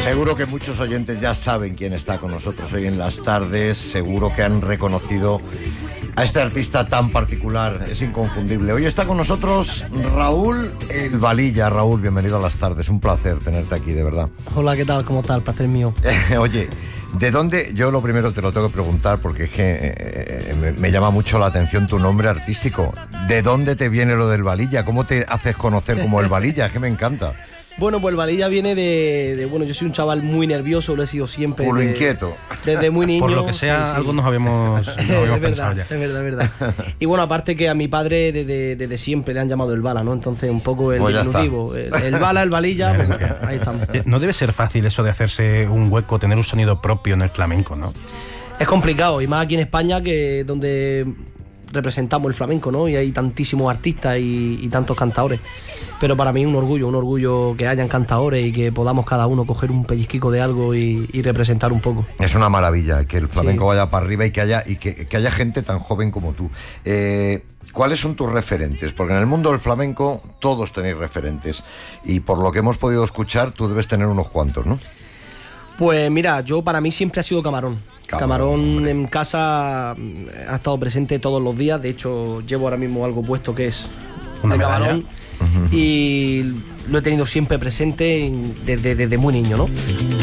Seguro que muchos oyentes ya saben quién está con nosotros hoy en las tardes. Seguro que han reconocido a este artista tan particular. Es inconfundible. Hoy está con nosotros Raúl El Valilla. Raúl, bienvenido a las tardes. Un placer tenerte aquí, de verdad. Hola, ¿qué tal? ¿Cómo está? El placer es mío. Oye, ¿de dónde? Yo lo primero te lo tengo que preguntar porque es que me llama mucho la atención tu nombre artístico. ¿De dónde te viene lo del Valilla? ¿Cómo te haces conocer como El Valilla? Es que me encanta. Bueno, pues el Valilla viene bueno, yo soy un chaval muy nervioso, lo he sido siempre. Culo inquieto. Desde muy niño. Por lo que sea, sí. Algo nos habíamos pensado ya. Es verdad. Y bueno, aparte que a mi padre desde siempre le han llamado el Bala, ¿no? Entonces un poco el diminutivo. El Bala, el Valilla, pues, ahí estamos. No debe ser fácil eso de hacerse un hueco, tener un sonido propio en el flamenco, ¿no? Es complicado, y más aquí en España, que donde representamos el flamenco, ¿no? Y hay tantísimos artistas y tantos cantadores. Pero para mí es un orgullo que hayan cantadores y que podamos cada uno coger un pellizquico de algo y representar un poco. Es una maravilla que el flamenco vaya para arriba y que haya gente tan joven como tú. ¿Cuáles son tus referentes? Porque en el mundo del flamenco todos tenéis referentes y por lo que hemos podido escuchar tú debes tener unos cuantos, ¿no? Pues mira, para mí siempre ha sido Camarón. Camarón en casa ha estado presente todos los días. De hecho, llevo ahora mismo algo puesto que es una de medalla. Camarón. Y lo he tenido siempre presente desde muy niño, ¿no?